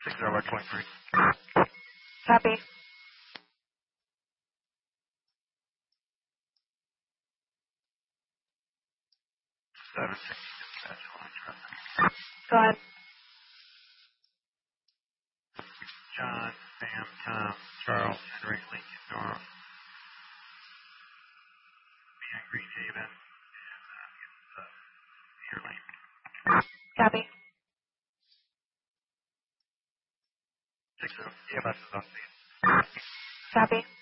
60-23. Copy. 760 dispatch line traffic. Go ahead. John, Sam, Tom, Charles, Henry, Lincoln, Nora, me in Greenhaven, and Cedar Lane. Copy. 60 EMS is on scene. Copy.